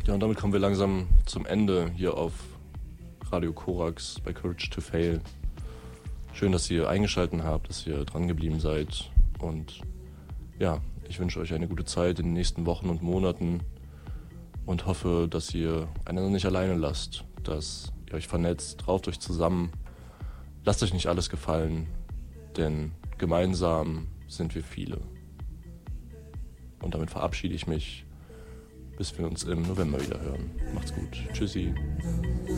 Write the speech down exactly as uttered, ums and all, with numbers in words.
Ja, und damit kommen wir langsam zum Ende hier auf Radio Korax bei Courage to Fail. Schön, dass ihr eingeschaltet habt, dass ihr dran geblieben seid. Und ja, ich wünsche euch eine gute Zeit in den nächsten Wochen und Monaten und hoffe, dass ihr einander nicht alleine lasst, dass ihr euch vernetzt, rauft euch zusammen, lasst euch nicht alles gefallen, denn gemeinsam sind wir viele. Und damit verabschiede ich mich, bis wir uns im November wieder hören. Macht's gut. Tschüssi.